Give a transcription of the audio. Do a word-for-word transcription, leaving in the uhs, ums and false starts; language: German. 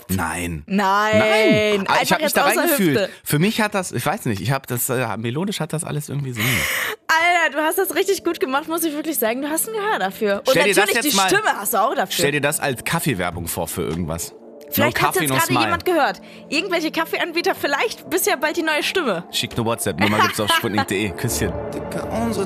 Nein. Nein. Nein. Aber ich Einfach habe mich jetzt da außer reingefühlt. Hüfte. Für mich hat das, ich weiß nicht, ich habe das, äh, melodisch hat das alles irgendwie Sinn. Alter, du hast das richtig gut gemacht, muss ich wirklich sagen. Du hast ein Gehör dafür. Und Stell dir das natürlich jetzt die mal- Stimme hast du auch dafür. Stell dir das als Kaffeewerbung vor für irgendwas. Vielleicht no hat Kaffee, jetzt no gerade smile. jemand gehört. Irgendwelche Kaffeeanbieter, vielleicht bist ja bald die neue Stimme. Schick eine WhatsApp, Nummer gibt's auf sputnik punkt de. Küsschen. Dicker, unsere